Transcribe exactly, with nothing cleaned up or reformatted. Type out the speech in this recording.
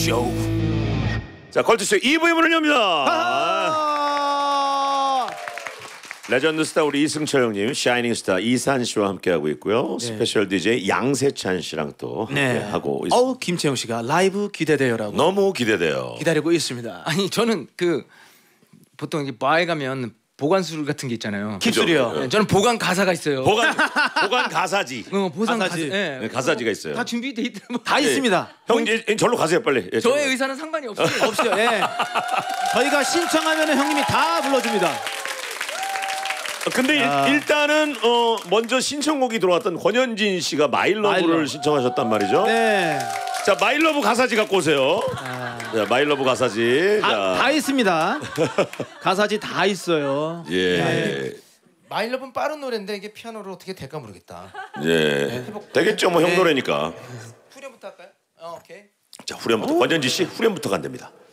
쇼. 자, 컬투쇼 이 부의 문을 엽니다. 아 레전드 스타 우리 이승철 형님, 샤이닝 스타 이산 씨와 함께하고 있고요. 네. 스페셜 디제이 양세찬 씨랑 또 네. 하고 있습니다. 어우, 김채영 씨가 라이브 기대돼요라고. 너무 기대돼요. 기다리고 있습니다. 아니 저는 그 보통 이게 바에 가면 보관술 같은 게 있잖아요. 깁술이요. 네, 저는 보관 가사가 있어요. 보관 보관 가사지. 어, 보상 가사지. 가사. 네. 네, 가사지가 있어요. 다 준비돼 있더라고. 다 있습니다. 형 이제 절로 가세요 빨리. 예, 저의 절로. 의사는 상관이 없어요. 없어요. 예. 저희가 신청하면 형님이 다 불러줍니다. 근데 아. 일, 일단은 어 먼저 신청곡이 들어왔던 권현진 씨가 마일러브를 마일러브. 신청하셨단 말이죠. 네. 자, 마일러브 가사지 갖고 오세요. 아. 자, 마일러브 가사지. 다, 자. 다 있습니다. 가사지 다 있어요. 예. 마일러브는 빠른 노래인데 이게 피아노로 어떻게 될까 모르겠다. 예. 되겠죠, 뭐 형 네. 노래니까. 후렴부터 할까요? 어, 오케이. 자, 후렴부터 권현진 씨 후렴부터 간답니다.